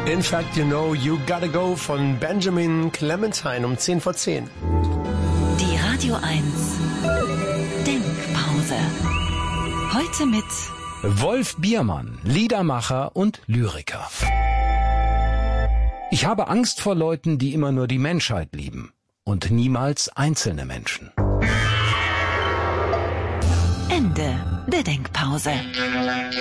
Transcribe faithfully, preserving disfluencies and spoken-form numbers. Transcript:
In fact, you know, you gotta go von Benjamin Clementine um zehn vor zehn. Die Radio eins Denkpause. Heute mit Wolf Biermann, Liedermacher und Lyriker. Ich habe Angst vor Leuten, die immer nur die Menschheit lieben und niemals einzelne Menschen. Ende der Denkpause.